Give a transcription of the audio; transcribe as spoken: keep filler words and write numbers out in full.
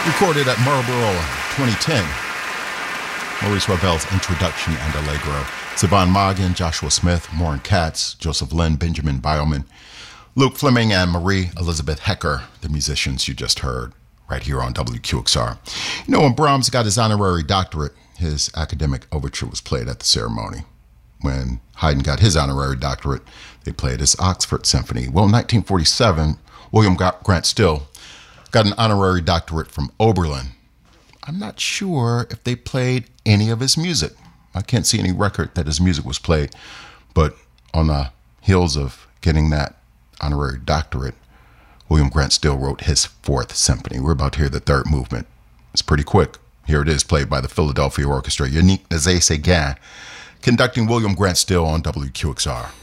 Recorded at Marlboro twenty ten. Maurice Ravel's Introduction and Allegro. Siobhan Morgan, Joshua Smith, Warren Katz, Joseph Lynn, Benjamin Bioman, Luke Fleming, and Marie Elizabeth Hecker, the musicians you just heard right here on W Q X R. You know, when Brahms got his honorary doctorate, his academic overture was played at the ceremony. When Haydn got his honorary doctorate, they played his Oxford Symphony. Well, in nineteen forty-seven, William Grant Still got an honorary doctorate from Oberlin. I'm not sure if they played any of his music. I can't see any record that his music was played, but on the heels of getting that honorary doctorate, William Grant Still wrote his Fourth Symphony. We're about to hear the third movement. It's pretty quick. Here it is, played by the Philadelphia Orchestra. Yannick Nézet-Séguin conducting William Grant Still on W Q X R.